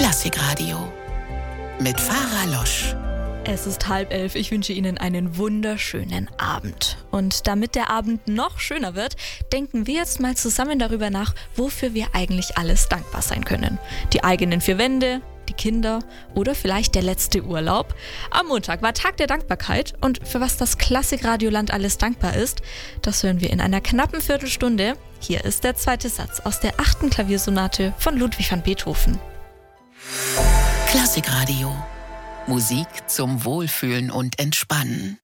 Klassikradio mit Farah Losch. Es ist 10:30. Ich wünsche Ihnen einen wunderschönen Abend. Und damit der Abend noch schöner wird, denken wir jetzt mal zusammen darüber nach, wofür wir eigentlich alles dankbar sein können. Die eigenen vier Wände, die Kinder oder vielleicht der letzte Urlaub. Am Montag war Tag der Dankbarkeit und für was das Klassikradioland alles dankbar ist, das hören wir in einer knappen Viertelstunde. Hier ist der zweite Satz aus der 8. Klaviersonate von Ludwig van Beethoven. Klassikradio. Musik zum Wohlfühlen und Entspannen.